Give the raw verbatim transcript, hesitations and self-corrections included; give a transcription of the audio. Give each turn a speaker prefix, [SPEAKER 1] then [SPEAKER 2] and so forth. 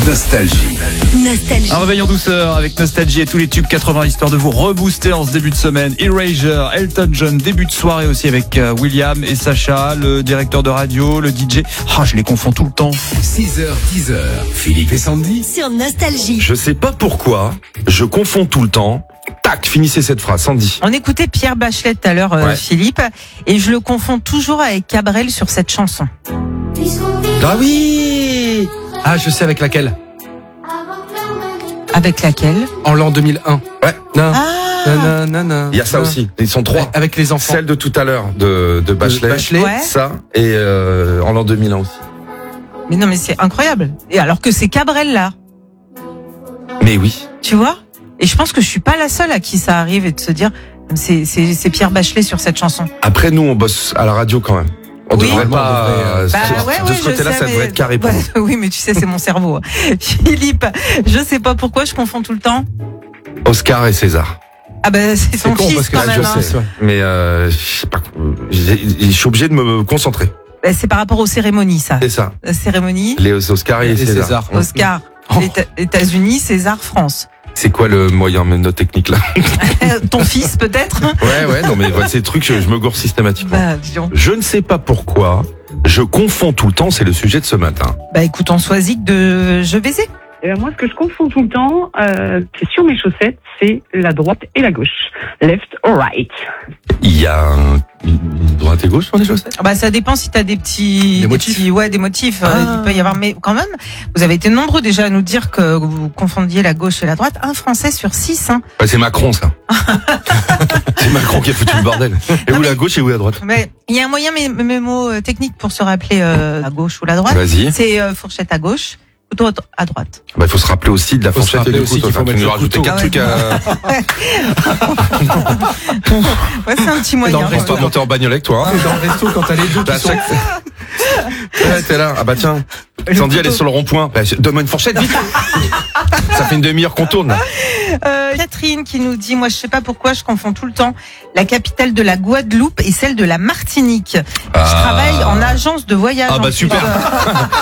[SPEAKER 1] Nostalgie.
[SPEAKER 2] Nostalgie.
[SPEAKER 3] Un réveil en douceur avec Nostalgie et tous les tubes quatre-vingts, histoire de vous rebooster en ce début de semaine. Erasure, Elton John, début de soirée aussi avec William et Sacha, le directeur de radio, le D J. Ah, oh, je les confonds tout le temps.
[SPEAKER 1] six heures, dix heures, Philippe et Sandy.
[SPEAKER 2] Sur Nostalgie.
[SPEAKER 4] Je sais pas pourquoi, je confonds tout le temps. Tac, finissez cette phrase, Sandy.
[SPEAKER 5] On écoutait Pierre Bachelet tout à l'heure, euh,
[SPEAKER 4] Ouais.
[SPEAKER 5] Philippe, et je le confonds toujours avec Cabrel sur cette chanson.
[SPEAKER 4] Ah oui.
[SPEAKER 6] Ah, je sais avec laquelle.
[SPEAKER 5] Avec laquelle?
[SPEAKER 6] En l'an deux mille un.
[SPEAKER 4] Ouais,
[SPEAKER 6] Non.
[SPEAKER 5] Ah,
[SPEAKER 6] Non, non, non.
[SPEAKER 4] il y a ça aussi. Ils sont trois.
[SPEAKER 6] Avec les enfants.
[SPEAKER 4] Celle de tout à l'heure de, de Bachelet.
[SPEAKER 6] Bachelet.
[SPEAKER 5] Ouais.
[SPEAKER 4] Ça, et euh, en l'an deux mille un aussi.
[SPEAKER 5] mais non, mais c'est incroyable. Et alors que c'est Cabrel là,
[SPEAKER 4] Mais oui.
[SPEAKER 5] tu vois? Et je pense que je suis pas la seule à qui ça arrive et de se dire, c'est, c'est, c'est Pierre Bachelet sur cette chanson.
[SPEAKER 4] Après, nous, on bosse à la radio quand même. On
[SPEAKER 5] Oui.
[SPEAKER 4] devrait
[SPEAKER 6] Vraiment,
[SPEAKER 4] pas.
[SPEAKER 6] on devrait, euh,
[SPEAKER 4] euh,
[SPEAKER 5] Bah
[SPEAKER 4] sur-
[SPEAKER 5] ouais,
[SPEAKER 4] de
[SPEAKER 5] ouais,
[SPEAKER 4] ce
[SPEAKER 5] je
[SPEAKER 4] côté-là,
[SPEAKER 5] sais,
[SPEAKER 4] ça
[SPEAKER 5] mais-
[SPEAKER 4] devrait être carré pour
[SPEAKER 5] Ouais,
[SPEAKER 4] nous.
[SPEAKER 5] oui, mais tu sais, c'est mon cerveau. Philippe, je sais pas pourquoi je confonds tout le temps.
[SPEAKER 4] Oscar et César.
[SPEAKER 5] Ah ben, c'est ton
[SPEAKER 6] con,
[SPEAKER 5] fils
[SPEAKER 6] parce que
[SPEAKER 5] quand
[SPEAKER 4] là,
[SPEAKER 5] même.
[SPEAKER 4] je
[SPEAKER 5] hein.
[SPEAKER 4] sais. Mais euh, je sais pas. j'ai- Je suis obligé de me concentrer.
[SPEAKER 5] Bah, c'est par rapport aux cérémonies, ça.
[SPEAKER 4] C'est ça.
[SPEAKER 5] La cérémonie,
[SPEAKER 4] Les Oscar et,
[SPEAKER 6] Et
[SPEAKER 4] César.
[SPEAKER 6] César.
[SPEAKER 5] Oscar,
[SPEAKER 6] Oh.
[SPEAKER 5] Éta- États-Unis, César, France.
[SPEAKER 4] C'est quoi le moyen mnémotechnique là?
[SPEAKER 5] Ton fils, peut-être?
[SPEAKER 4] Ouais, ouais, non mais voilà, ces trucs, je, je me gourre systématiquement.
[SPEAKER 5] Bah, disons.
[SPEAKER 4] Je ne sais pas pourquoi, je confonds tout le temps, c'est le sujet de ce matin.
[SPEAKER 5] Bah, écoute, on choisit de Je vais y.
[SPEAKER 7] Eh ben, moi, ce que je confonds tout le temps, euh, c'est sur mes chaussettes, c'est la droite et la gauche. Left or right.
[SPEAKER 4] Il y a un, une droite et gauche sur les chaussettes?
[SPEAKER 5] Ah bah, ça dépend si t'as des petits,
[SPEAKER 6] Des motifs.
[SPEAKER 5] petits, ouais, des motifs.
[SPEAKER 4] Ah.
[SPEAKER 5] euh, il peut y avoir, mais quand même, vous avez été nombreux déjà à nous dire que vous confondiez la gauche et la droite. Un Français sur six, hein.
[SPEAKER 4] Ouais, c'est Macron ça. C'est Macron qui a foutu le bordel. Et
[SPEAKER 5] Non,
[SPEAKER 4] où
[SPEAKER 5] mais-
[SPEAKER 4] la gauche et où la droite?
[SPEAKER 5] Mais il y a un moyen mé- mémo euh, technique pour se rappeler euh, la gauche ou la droite.
[SPEAKER 4] Vas-y.
[SPEAKER 5] C'est euh, fourchette à gauche, couteau à droite.
[SPEAKER 4] Bah, il faut se rappeler aussi de la
[SPEAKER 6] Faut se
[SPEAKER 4] fourchette et
[SPEAKER 6] rappeler
[SPEAKER 4] du
[SPEAKER 6] aussi
[SPEAKER 4] couteau.
[SPEAKER 6] qu'il faut
[SPEAKER 4] Enfin, tu
[SPEAKER 6] mettre
[SPEAKER 4] nous
[SPEAKER 6] le
[SPEAKER 4] rajoutes
[SPEAKER 6] couteau.
[SPEAKER 4] quatre
[SPEAKER 5] Ah
[SPEAKER 4] trucs à...
[SPEAKER 5] Ouais, c'est un petit moyen.
[SPEAKER 6] Dans le
[SPEAKER 5] quoi.
[SPEAKER 4] Histoire de monter en bagnole avec toi, hein.
[SPEAKER 6] Et dans le resto, quand t'as les deux
[SPEAKER 4] Bah,
[SPEAKER 6] qui sont...
[SPEAKER 4] chaque... Ouais, t'es là. Ah bah tiens.
[SPEAKER 5] Le
[SPEAKER 4] Sandy, elle est
[SPEAKER 5] couteau.
[SPEAKER 4] sur le rond-point. Bah, donne-moi une fourchette, vite. Ça fait une demi-heure qu'on tourne, là.
[SPEAKER 5] Euh, Catherine qui nous dit, moi je sais pas pourquoi je confonds tout le temps la capitale de la Guadeloupe et celle de la Martinique. Je
[SPEAKER 4] Ah.
[SPEAKER 5] travaille en agence de voyage.
[SPEAKER 4] Ah
[SPEAKER 5] en
[SPEAKER 4] bah
[SPEAKER 5] plus.
[SPEAKER 4] super.